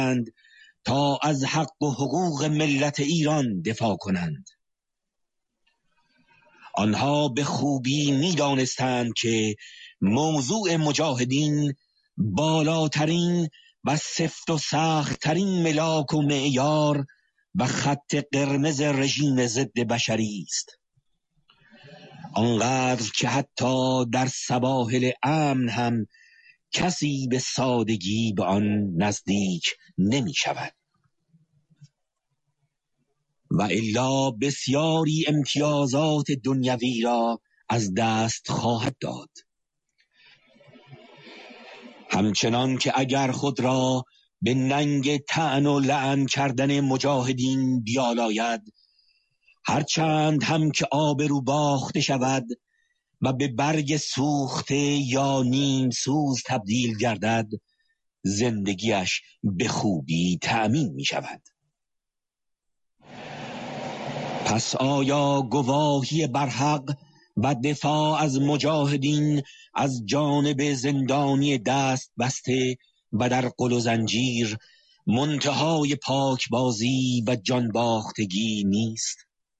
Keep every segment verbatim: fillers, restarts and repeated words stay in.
تا از حق و حقوق ملت ایران دفاع کنند. آنها به خوبی می دانستند که موضوع مجاهدین بالاترین و سفت و سخت‌ترین ملاک و معیار و خط قرمز رژیم ضد بشری است. آنقدر که حتی در سواحل امن هم کسی به سادگی به آن نزدیک نمی شود. و الا بسیاری امتیازات دنیوی را از دست خواهد داد. همچنان که اگر خود را به ننگ طعن و لعن کردن مجاهدین بیالاید، هرچند هم که آبرو باخته شود و به برگ سوخته یا نیم سوز تبدیل گردد، زندگیش به خوبی تأمین می شود. پس آیا گواهی برحق و دفاع از مجاهدین از جانب زندانی دست بسته و در قل و زنجیر منتهای پاکبازی و جانباختگی نیست؟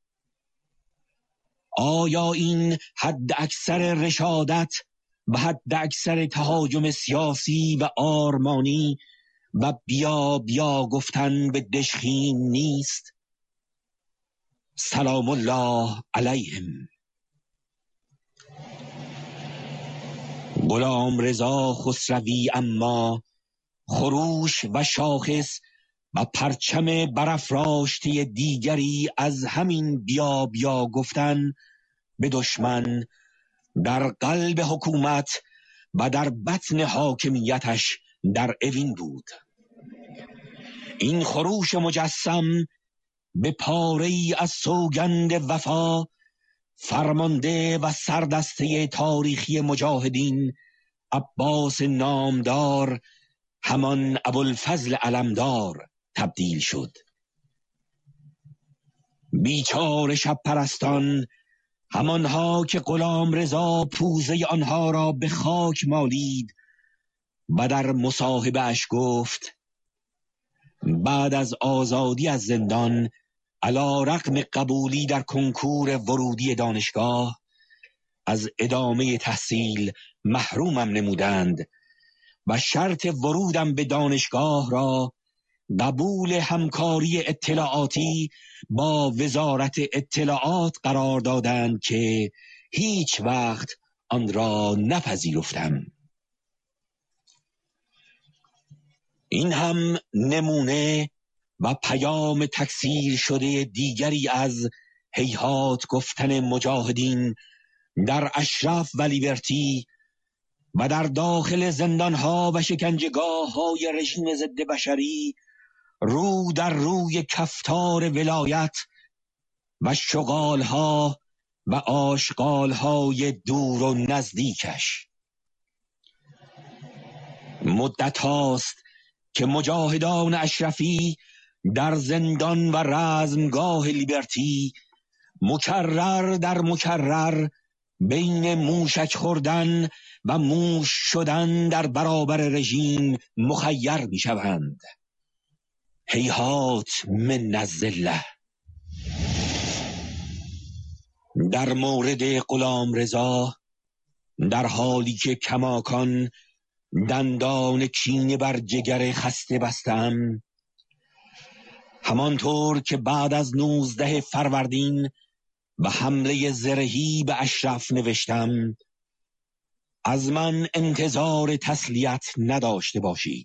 آیا این حد اکثر رشادت و حد اکثر تهاجم سیاسی و آرمانی و بیا بیا گفتن به دژخیم نیست؟ سلام الله علیهم. غلامرضا خسروی اما خروش و شاخص و پرچم برافراشته دیگری از همین بیا بیا گفتن به دشمن در قلب حکومت و در بطن حاکمیتش در اوین بود. این خروش مجسم به پاره‌ای از سوگند وفا فرمانده و سردسته تاریخی مجاهدین عباس نامدار، همان ابوالفضل علمدار، تبدیل شد. بیچاره شب پرستان، همانها که غلامرضا پوزه آنها را به خاک مالید و در مصاحبه اش گفت بعد از آزادی از زندان علی رغم قبولی در کنکور ورودی دانشگاه از ادامه تحصیل محرومم نمودند و شرط ورودم به دانشگاه را قبول همکاری اطلاعاتی با وزارت اطلاعات قرار دادند که هیچ وقت آن را نپذیرفتم. این هم نمونه و پیام تکثیر شده دیگری از هیهات گفتن مجاهدین در اشرف و لیبرتی و در داخل زندانها و شکنجهگاه های رژیم ضد بشری رو در روی کفتار ولایت و شغالها و آشغالهای دور و نزدیکش. مدت هاست که مجاهدان اشرفی در زندان و رزمگاه لیبرتی مکرر در مکرر بین موشک خوردن و موش شدن در برابر رژیم مخیر می شوند. هیهات من الذله. در مورد غلامرضا، در حالی که کماکان دندان کینه بر جگر خسته بستم، همانطور که بعد از نوزده فروردین و حمله زرهی به اشرف نوشتم، از من انتظار تسلیت نداشته باشید.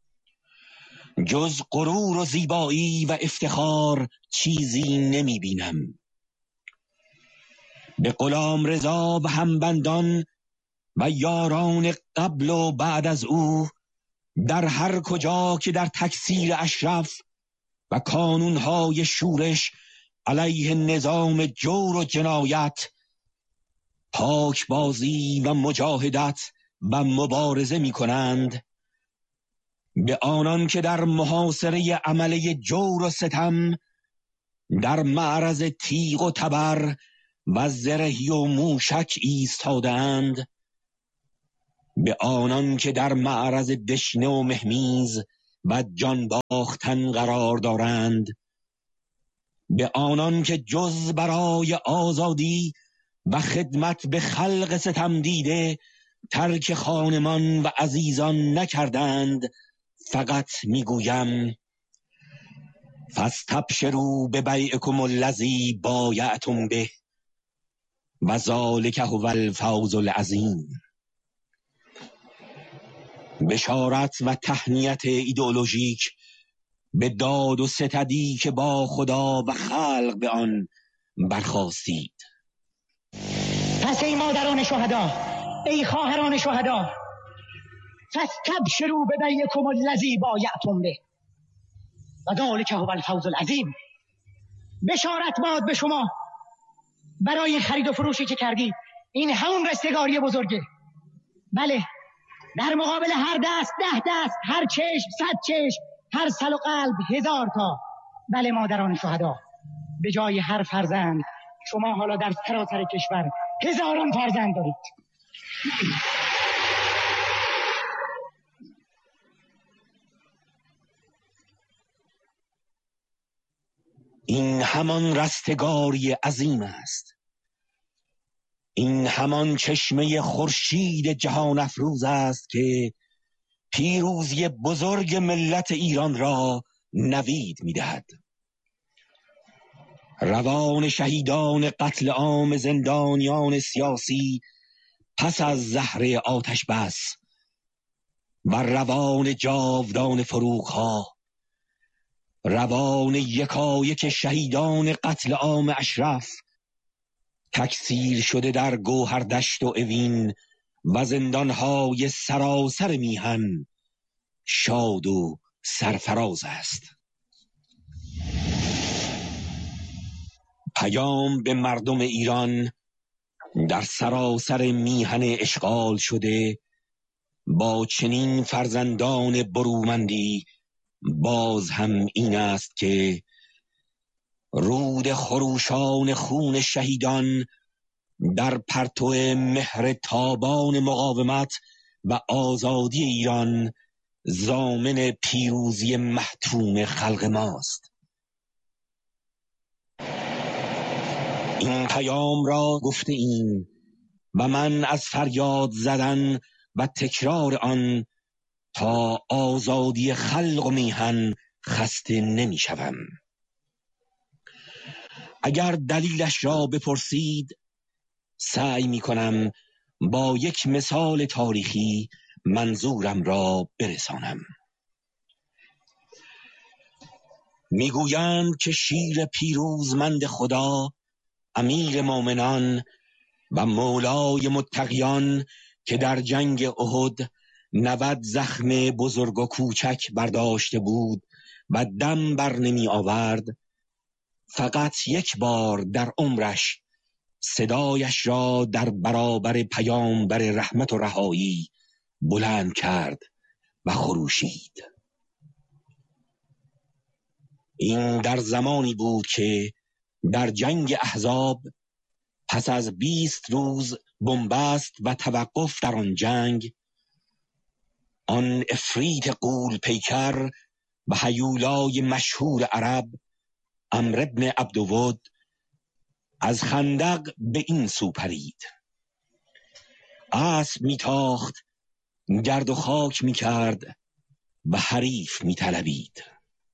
جز غرور و زیبایی و افتخار چیزی نمی بینم. به غلامرضا و همبندان و یاران قبل و بعد از او در هر کجا که در تکثیر اشرف و کانونهای شورش علیه نظام جور و جنایت پاکبازی و مجاهدت و مبارزه می کنند، به آنان که در محاصره عمله جور و ستم در معرض تیغ و تبر و زرهی و موشک ایستادند، به آنان که در معرض دشنه و مهمیز و جان باختن قرار دارند، به آنان که جز برای آزادی و خدمت به خلق ستم دیده ترک خانمان و عزیزان نکردند، فقط میگویم فاستبشروا ببیعکم الذی بایعتم به و ذلک هو الفوز العظیم. بشارت و تهنیت ایدئولوژیک به داد و ستدی که با خدا و خلق به آن برخاستید. پس ای مادران شهدا، ای خواهران شهدا، فاستبشروا ببیعکم الذی بایعتم به و ذلک هو الفوز العظیم. بشارت باد به شما برای خرید و فروشی که کردید، این همون رستگاری بزرگه. بله، در مقابل هر دست ده دست، هر چشم صد چشم، هر سل و قلب هزار تا. بله مادران شهدا، به جای هر فرزند شما حالا در سراسر کشور هزاران فرزند دارید. این همان رستگاری عظیم است. این همان چشمه خورشید جهان افروز است که پیروزی بزرگ ملت ایران را نوید می‌دهد. روان شهیدان قتل عام زندانیان سیاسی پس از زهر آتش بس و روان جاودان فروغ‌ها، روان یکایک شهیدان قتل عام اشرف تکثیر شده در گوهردشت و اوین و زندانهای سراسر میهن شاد و سرفراز است. پیام به مردم ایران در سراسر میهن اشغال شده با چنین فرزندان برومندی باز هم این است که رود خروشان خون شهیدان در پرتو مهر تابان مقاومت و آزادی ایران ضامن پیروزی محتوم خلق ماست. این پیام را گفته ایم و من از فریاد زدن و تکرار آن تا آزادی خلق و میهن خسته نمی شوم. اگر دلیلش را بپرسید سعی می کنم با یک مثال تاریخی منظورم را برسانم. میگویند که شیر پیروزمند خدا، امیر مومنان و مولای متقیان که در جنگ احد نود زخم بزرگ و کوچک برداشته بود و دم بر نمی آورد، فقط یک بار در عمرش صدایش را در برابر پیامبر رحمت و رهایی بلند کرد و خروشید. این در زمانی بود که در جنگ احزاب پس از بیست روز بنبست و توقف در آن جنگ، آن افریت غول پیکر و هیولای مشهور عرب عمرو بن عبدود از خندق به این سو پرید، اسب میتاخت، گرد و خاک میکرد و حریف میطلبید.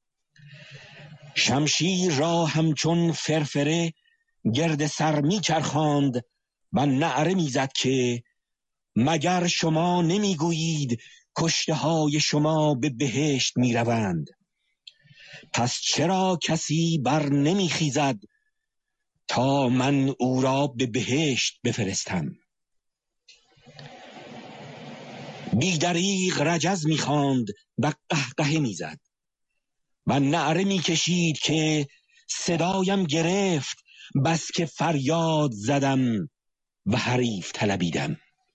شمشیر را همچون فرفره گرد سر میچرخاند و نعره میزد که مگر شما نمیگویید کشته های شما به بهشت میروند؟ پس چرا کسی بر نمیخیزد تا من او را به بهشت بفرستم؟ بیدریغ رجز میخواند و قهقهه میزد و نعره میکشید که صدایم گرفت بس که فریاد زدم و حریف طلبیدم.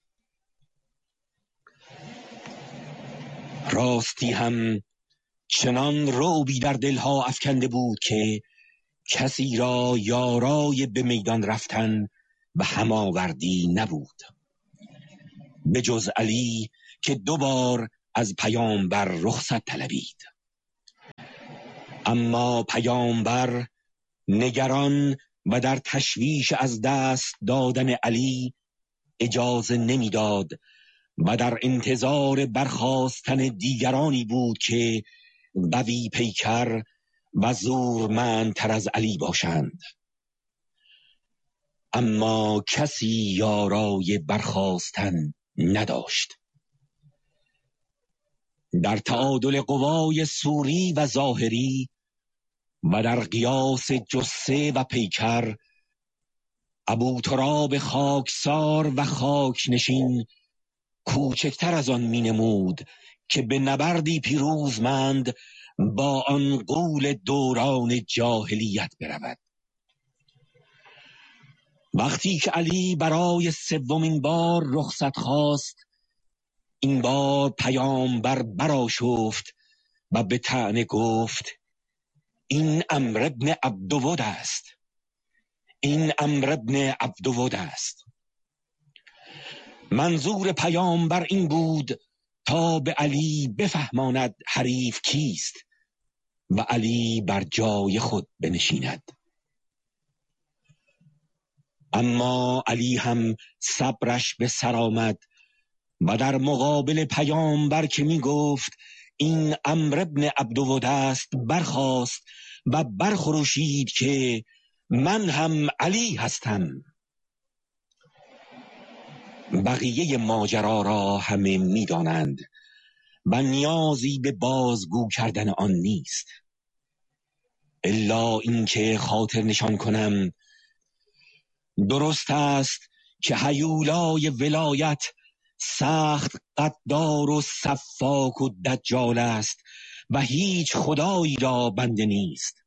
راستی هم چنان رعبی در دلها افکنده بود که کسی را یارای به میدان رفتن و هماوردی نبود به جز علی که دو بار از پیامبر رخصت طلبید. اما پیامبر نگران و در تشویش از دست دادن علی اجازه نمیداد و در انتظار برخاستن دیگرانی بود که قوی پیکر و زورمندتر از علی باشند. اما کسی یارای برخاستن نداشت. در تعادل قوای سوری و ظاهری و در قیاس جثه و پیکر، ابو تراب خاکسار و خاک نشین کوچکتر از آن می نمود که به نبردی پیروزمند با آن غول دوران جاهلیت برود. وقتی که علی برای سومین بار رخصت خواست، این بار پیامبر برآشفت و به طعنه گفت: این عمرو ابن عبدود است، این عمرو ابن عبدود است. منظور پیامبر این بود تا به علی بفهماند حریف کیست و علی بر جای خود بنشیند. اما علی هم صبرش به سر آمد و در مقابل پیامبر که می گفت این عمرو ابن عبدود است برخاست و برخروشید که من هم علی هستم. بقیه ماجرا را همه می دانند و نیازی به بازگو کردن آن نیست، الا اینکه خاطر نشان کنم درست است که هیولای ولایت سخت قدار و سفاک و دجال است و هیچ خدایی را بنده نیست.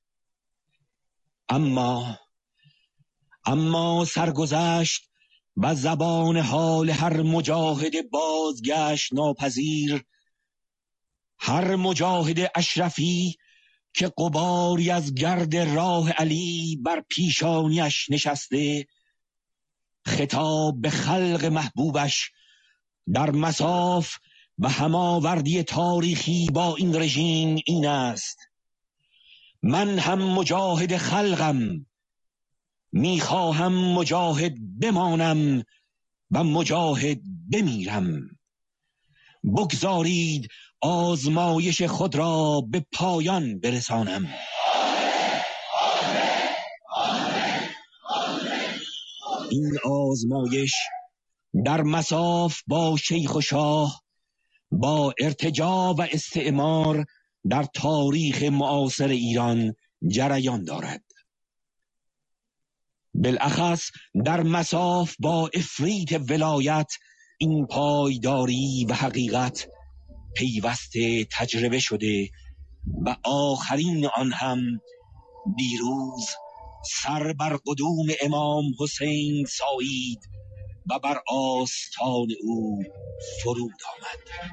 اما اما سرگذشت و زبان حال هر مجاهد بازگشت ناپذیر، هر مجاهد اشرفی که غباری از گرد راه علی بر پیشانیش نشسته، خطاب به خلق محبوبش در مصاف و هماوردی تاریخی با این رژیم این است: من هم مجاهد خلقم، میخواهم مجاهد بمانم و مجاهد بمیرم. بگذارید آزمایش خود را به پایان برسانم. این آزمایش در مصاف با شیخ و شاه، با ارتجاع و استعمار در تاریخ معاصر ایران جریان دارد. بالاخص در مصاف با افریط ولایت این پایداری و حقیقت پیوسته تجربه شده و آخرین آن هم دیروز سر بر قدوم امام حسین سایید و بر آستان او فرود آمد.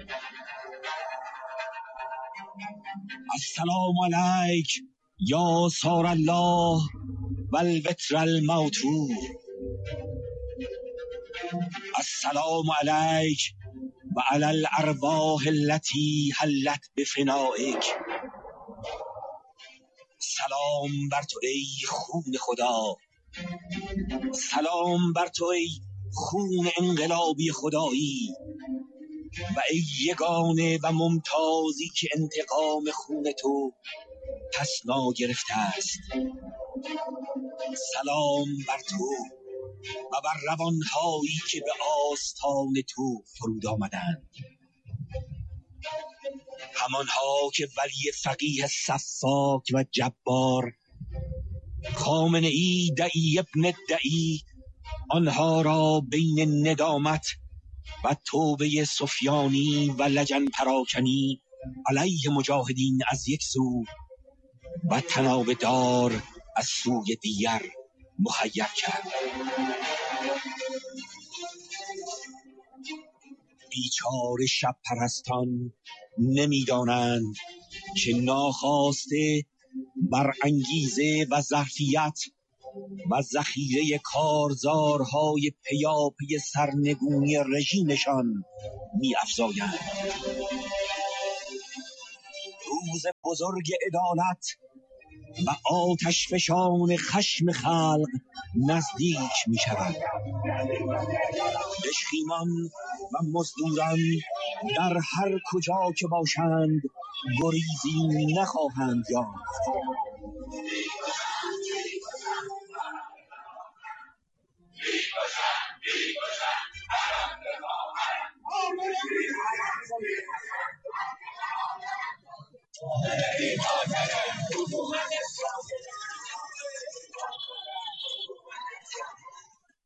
السلام علیک یا سار الله و الوتر الموتور. السلام علیک و علی الارواح التي حلت بفنائک. سلام بر تو ای خون خدا، سلام بر تو ای خون انقلابی خدایی و ای یگانه و ممتازی که انتقام خون تو پسنا گرفته است. سلام بر تو و بر روانهایی که به آستان تو فرود آمدند، همانها که ولی فقیه صفاک و جبار خامنه ای دعی ابن دعی آنها را بین ندامت و توبه سفیانی و لجن پراکنی علیه مجاهدین از یک سو و تناب دار از سوی دیگر مخیر کرد. بیچاره شب پرستان نمیدانند که ناخواسته بر انگیزه و ظرفیت و ذخیره کارزارهای پیاپی سرنگونی رژیمشان می افزایند. روز بزرگ عدالت و آتش فشان خشم خلق نزدیک می شود. دشخیمان و مزدوران در هر کجا که باشند گریزی نخواهند یافت.